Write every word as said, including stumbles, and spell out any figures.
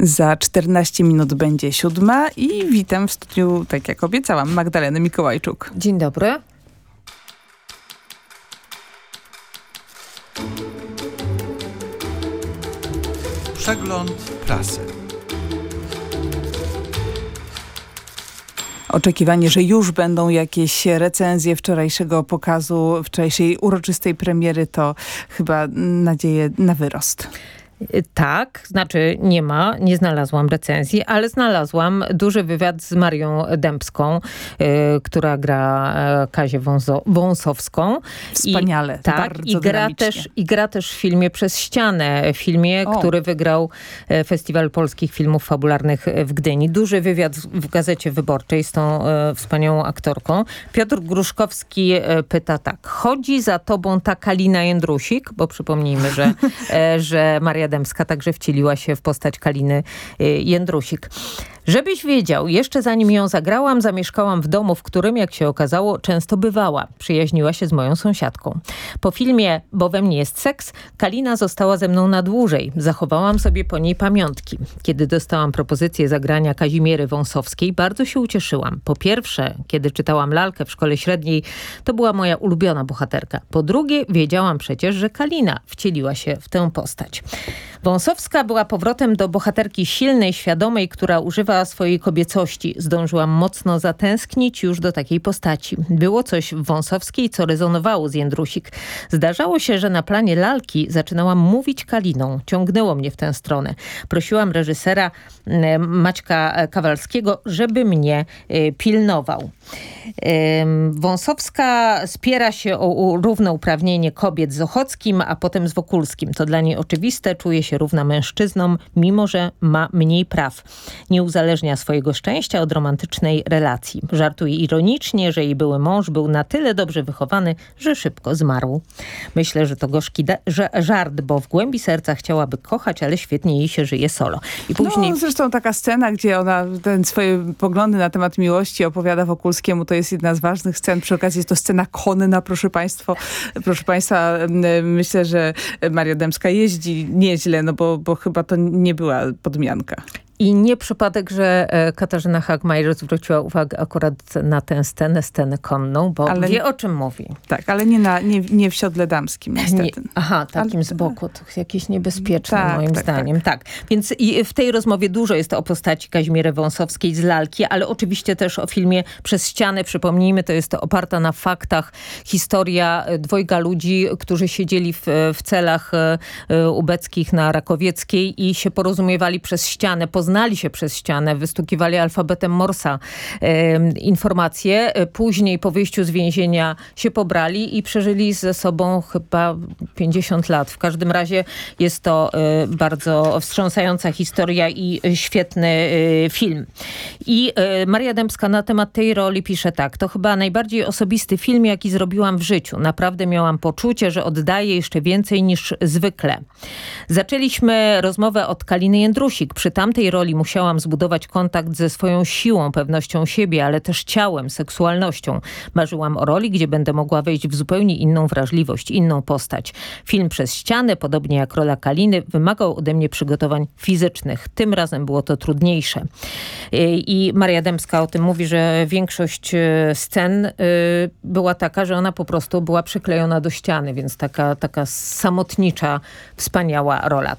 Za czternaście minut będzie siódma i witam w studiu, tak jak obiecałam, Magdalenę Mikołajczuk. Dzień dobry. Przegląd prasy. Oczekiwanie, że już będą jakieś recenzje wczorajszego pokazu, wczorajszej uroczystej premiery, to chyba nadzieje na wyrost. Tak, znaczy nie ma, nie znalazłam recenzji, ale znalazłam duży wywiad z Marią Dębską, y, która gra y, Kazię Wąso- Wąsowską. Wspaniale, I, tak, bardzo i gra, dynamicznie. też, i gra też w filmie Przez ścianę, filmie, O. który wygrał y, Festiwal Polskich Filmów Fabularnych w Gdyni. Duży wywiad w Gazecie Wyborczej z tą y, wspaniałą aktorką. Piotr Gruszkowski y, pyta tak, chodzi za tobą ta Kalina Jędrusik, bo przypomnijmy, że, y, że Maria Dębska także wcieliła się w postać Kaliny Jędrusik. Żebyś wiedział, jeszcze zanim ją zagrałam, zamieszkałam w domu, w którym, jak się okazało, często bywała. Przyjaźniła się z moją sąsiadką. Po filmie Bo we mnie jest seks, Kalina została ze mną na dłużej. Zachowałam sobie po niej pamiątki. Kiedy dostałam propozycję zagrania Kazimiery Wąsowskiej, bardzo się ucieszyłam. Po pierwsze, kiedy czytałam lalkę w szkole średniej, to była moja ulubiona bohaterka. Po drugie, wiedziałam przecież, że Kalina wcieliła się w tę postać. Wąsowska była powrotem do bohaterki silnej, świadomej, która używa swojej kobiecości. Zdążyłam mocno zatęsknić już do takiej postaci. Było coś w Wąsowskiej, co rezonowało z Jędrusik. Zdarzało się, że na planie lalki zaczynałam mówić Kaliną. Ciągnęło mnie w tę stronę. Prosiłam reżysera e, Maćka Kawalskiego, żeby mnie e, pilnował. E, Wąsowska spiera się o równouprawnienie kobiet z Ochockim, a potem z Wokulskim. To dla niej oczywiste. Czuje się równa mężczyznom, mimo że ma mniej praw. Nie uzależnia swojego szczęścia od romantycznej relacji. Żartuje ironicznie, że jej były mąż był na tyle dobrze wychowany, że szybko zmarł. Myślę, że to gorzki da- żart, bo w głębi serca chciałaby kochać, ale świetnie jej się żyje solo. I później... No, zresztą taka scena, gdzie ona ten swoje poglądy na temat miłości opowiada Wokulskiemu, to jest jedna z ważnych scen. Przy okazji jest to scena konna, proszę państwa. Proszę państwa, myślę, że Maria Dębska jeździ nieźle, no bo, bo chyba to nie była podmianka. I nie przypadek, że Katarzyna Hagmeier zwróciła uwagę akurat na tę scenę, scenę konną, bo ale wie, o czym mówi. Tak, ale nie, na, nie, nie w siodle damskim, niestety. Nie, aha, takim ale, z boku. To jakieś niebezpieczne, tak, moim tak, zdaniem. Tak. tak. Więc i w tej rozmowie dużo jest o postaci Kazimiery Wąsowskiej z lalki, ale oczywiście też o filmie Przez ścianę. Przypomnijmy, to jest to oparta na faktach historia dwojga ludzi, którzy siedzieli w, w celach ubeckich na Rakowieckiej i się porozumiewali przez ścianę, poznali się przez ścianę, wystukiwali alfabetem Morsa e, informacje. Później po wyjściu z więzienia się pobrali i przeżyli ze sobą chyba pięćdziesiąt lat. W każdym razie jest to e, bardzo wstrząsająca historia i świetny e, film. I e, Maria Dębska na temat tej roli pisze tak. To chyba najbardziej osobisty film, jaki zrobiłam w życiu. Naprawdę miałam poczucie, że oddaję jeszcze więcej niż zwykle. Zaczęliśmy rozmowę od Kaliny Jędrusik. Przy tamtej roli musiałam zbudować kontakt ze swoją siłą, pewnością siebie, ale też ciałem, seksualnością. Marzyłam o roli, gdzie będę mogła wejść w zupełnie inną wrażliwość, inną postać. Film Przez ścianę, podobnie jak rola Kaliny, wymagał ode mnie przygotowań fizycznych. Tym razem było to trudniejsze. I Maria Dębska o tym mówi, że większość scen była taka, że ona po prostu była przyklejona do ściany, więc taka, taka samotnicza, wspaniała rola.